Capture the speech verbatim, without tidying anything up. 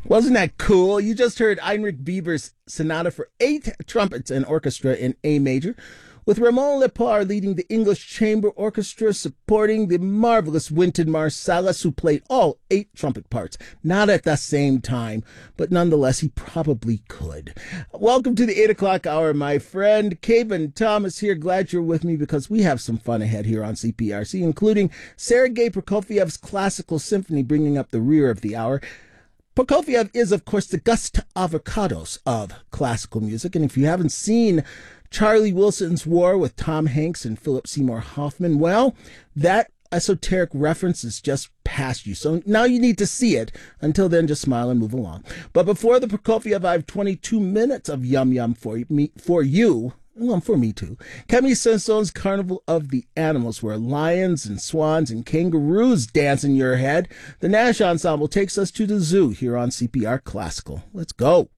Wasn't that cool? You just heard Heinrich Bieber's Sonata for Eight Trumpets and Orchestra in A major, with Rameau Lepar leading the English Chamber Orchestra, supporting the marvelous Wynton Marsalis, who played all eight trumpet parts. Not at the same time, but nonetheless, he probably could. Welcome to the eight o'clock hour, my friend. Kevin Thomas here. Glad you're with me because we have some fun ahead here on C P R C, including Sergei Prokofiev's Classical Symphony bringing up the rear of the hour. Prokofiev is, of course, the Gust Avocados of classical music, and if you haven't seen Charlie Wilson's War with Tom Hanks and Philip Seymour Hoffman, well, that esoteric reference is just past you. So now you need to see it. Until then, just smile and move along. But before the Prokofiev, I have twenty-two minutes of yum yum for me, for you. Well, for me too. Camille Saint-Saëns's Carnival of the Animals, where lions and swans and kangaroos dance in your head. The Nash Ensemble takes us to the zoo here on C P R Classical. Let's go.